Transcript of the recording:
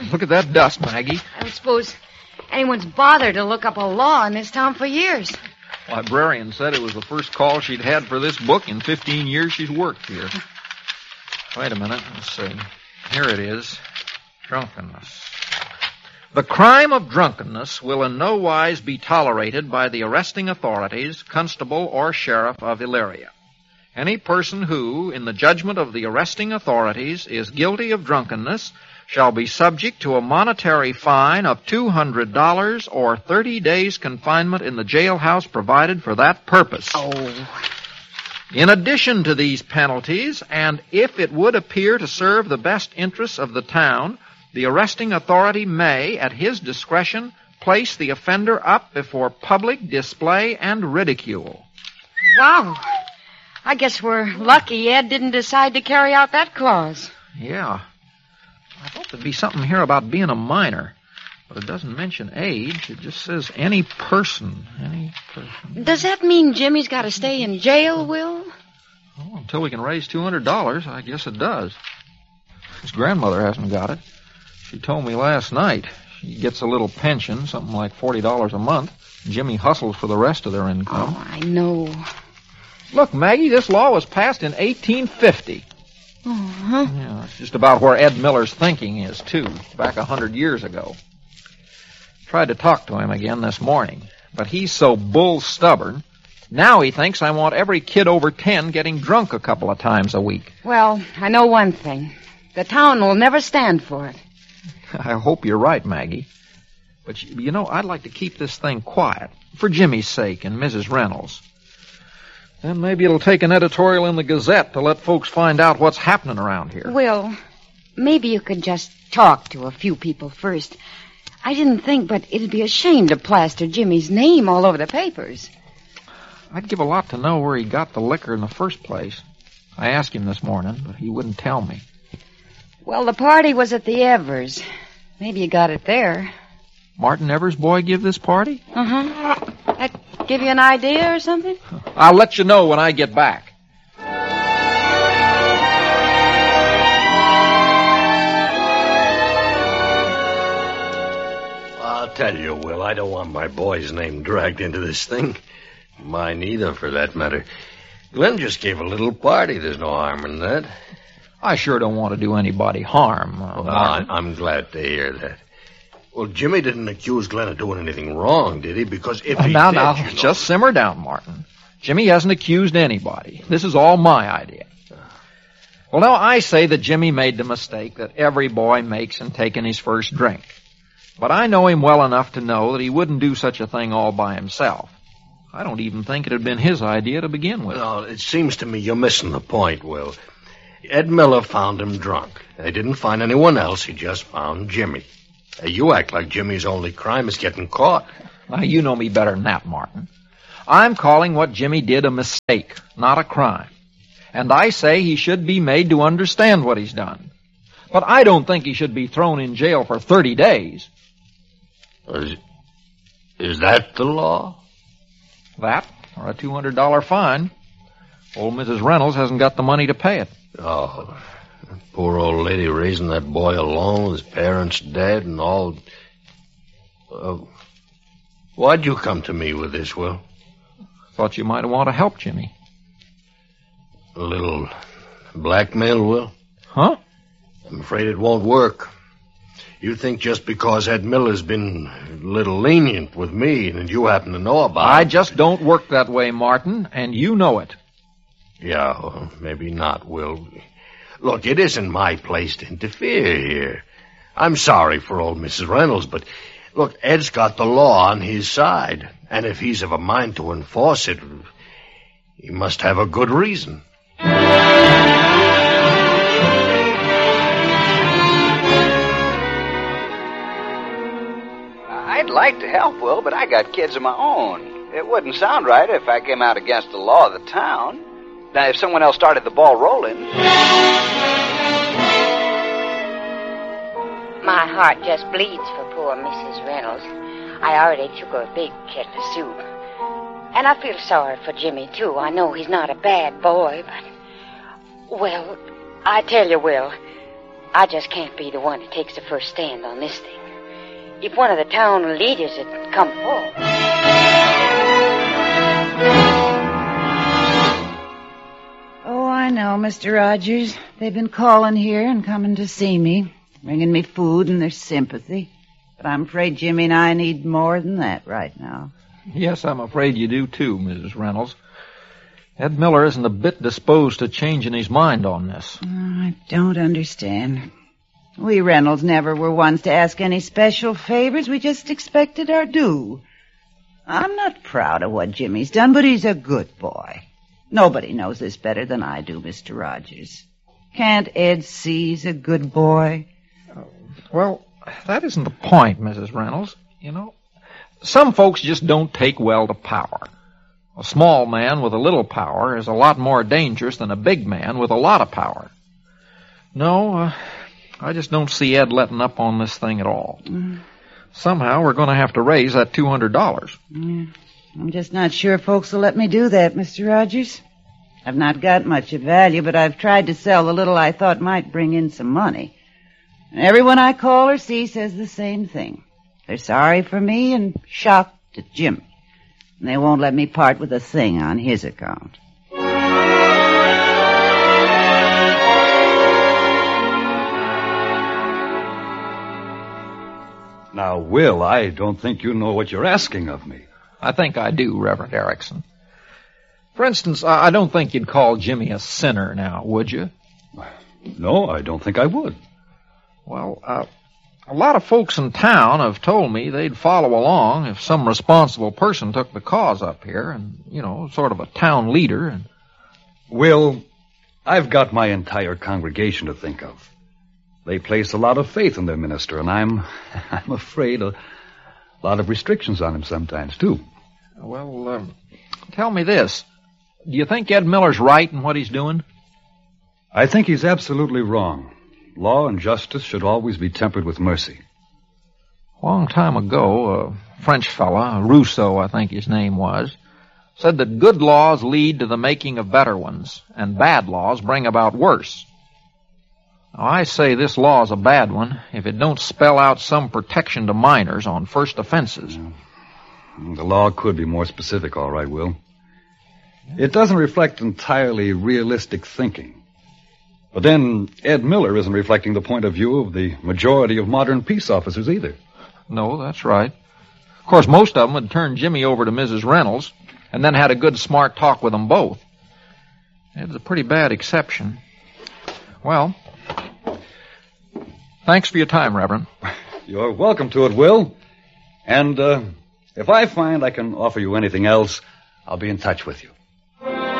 Look at that dust, Maggie. I don't suppose anyone's bothered to look up a law in this town for years. Librarian said it was the first call she'd had for this book in 15 years she's worked here. Wait a minute. Let's see. Here it is. Drunkenness. The crime of drunkenness will in no wise be tolerated by the arresting authorities, constable or sheriff of Elyria. Any person who, in the judgment of the arresting authorities, is guilty of drunkenness shall be subject to a monetary fine of $200 or 30 days confinement in the jailhouse provided for that purpose. Oh. In addition to these penalties, and if it would appear to serve the best interests of the town, the arresting authority may, at his discretion, place the offender up before public display and ridicule. Wow. I guess we're lucky Ed didn't decide to carry out that clause. Yeah. I thought there'd be something here about being a minor, but it doesn't mention age. It just says any person. Any person. Does that mean Jimmy's got to stay in jail, Will? Well, until we can raise $200, I guess it does. His grandmother hasn't got it. She told me last night. She gets a little pension, something like $40 a month. Jimmy hustles for the rest of their income. Oh, I know. Look, Maggie, this law was passed in 1850. Uh-huh. Yeah, that's just about where Ed Miller's thinking is, too, back 100 years ago. Tried to talk to him again this morning, but he's so bull stubborn. Now he thinks I want every kid over 10 getting drunk a couple of times a week. Well, I know one thing. The town will never stand for it. I hope you're right, Maggie. But, you know, I'd like to keep this thing quiet, for Jimmy's sake and Mrs. Reynolds. Then maybe it'll take an editorial in the Gazette to let folks find out what's happening around here. Will, maybe you could just talk to a few people first. I didn't think, but it'd be a shame to plaster Jimmy's name all over the papers. I'd give a lot to know where he got the liquor in the first place. I asked him this morning, but he wouldn't tell me. Well, the party was at the Evers. Maybe you got it there. Martin Evers' boy give this party? Uh-huh. That give you an idea or something? I'll let you know when I get back. I'll tell you, Will, I don't want my boy's name dragged into this thing. Mine either, for that matter. Glenn just gave a little party. There's no harm in that. I sure don't want to do anybody harm. I'm glad to hear that. Well, Jimmy didn't accuse Glenn of doing anything wrong, did he? Because if he did... Just simmer down, Martin. Jimmy hasn't accused anybody. This is all my idea. Well, now, I say that Jimmy made the mistake that every boy makes in taking his first drink. But I know him well enough to know that he wouldn't do such a thing all by himself. I don't even think it had been his idea to begin with. No, it seems to me you're missing the point, Will. Ed Miller found him drunk. They didn't find anyone else. He just found Jimmy. You act like Jimmy's only crime is getting caught. Now, you know me better than that, Martin. I'm calling what Jimmy did a mistake, not a crime. And I say he should be made to understand what he's done. But I don't think he should be thrown in jail for 30 days. Is that the law? That, or a $200 fine. Old Mrs. Reynolds hasn't got the money to pay it. Oh, poor old lady raising that boy alone with his parents dead and all. Why'd you come to me with this, Will? Thought you might want to help Jimmy. A little blackmail, Will? Huh? I'm afraid it won't work. You think just because Ed Miller's been a little lenient with me and you happen to know about it... I just don't work that way, Martin, and you know it. Yeah, well, maybe not, Will. Look, it isn't my place to interfere here. I'm sorry for old Mrs. Reynolds, but look, Ed's got the law on his side. And if he's of a mind to enforce it, he must have a good reason. I'd like to help, Will, but I got kids of my own. It wouldn't sound right if I came out against the law of the town. Now, if someone else started the ball rolling... My heart just bleeds for poor Mrs. Reynolds. I already took her a big kettle of soup. And I feel sorry for Jimmy, too. I know he's not a bad boy, but... Well, I tell you, Will, I just can't be the one that takes the first stand on this thing. If one of the town leaders had come forward. Oh, I know, Mr. Rogers. They've been calling here and coming to see me, bringing me food and their sympathy. But I'm afraid Jimmy and I need more than that right now. Yes, I'm afraid you do too, Mrs. Reynolds. Ed Miller isn't a bit disposed to changing his mind on this. I don't understand. We Reynolds never were ones to ask any special favors. We just expected our due. I'm not proud of what Jimmy's done, but he's a good boy. Nobody knows this better than I do, Mr. Rogers. Can't Ed see he's a good boy? Well, that isn't the point, Mrs. Reynolds. You know, some folks just don't take well to power. A small man with a little power is a lot more dangerous than a big man with a lot of power. No, I just don't see Ed letting up on this thing at all. Somehow we're going to have to raise that $200. I'm just not sure folks will let me do that, Mr. Rogers. I've not got much of value, but I've tried to sell the little I thought might bring in some money. And everyone I call or see says the same thing. They're sorry for me and shocked at Jim. And they won't let me part with a thing on his account. Now, Will, I don't think you know what you're asking of me. I think I do, Reverend Erickson. For instance, I don't think you'd call Jimmy a sinner now, would you? No, I don't think I would. Well, a lot of folks in town have told me they'd follow along if some responsible person took the cause up here and, you know, sort of a town leader. And Will, I've got my entire congregation to think of. They place a lot of faith in their minister, and I'm afraid a lot of restrictions on him sometimes, too. Well, tell me this. Do you think Ed Miller's right in what he's doing? I think he's absolutely wrong. Law and justice should always be tempered with mercy. A long time ago, a French fella, Rousseau, I think his name was, said that good laws lead to the making of better ones, and bad laws bring about worse. Now, I say this law is a bad one if it don't spell out some protection to minors on first offenses. The law could be more specific, all right, Will. It doesn't reflect entirely realistic thinking. But then Ed Miller isn't reflecting the point of view of the majority of modern peace officers either. No, that's right. Of course, most of them had turned Jimmy over to Mrs. Reynolds and then had a good, smart talk with them both. Ed's a pretty bad exception. Well, thanks for your time, Reverend. You're welcome to it, Will. And if I find I can offer you anything else, I'll be in touch with you.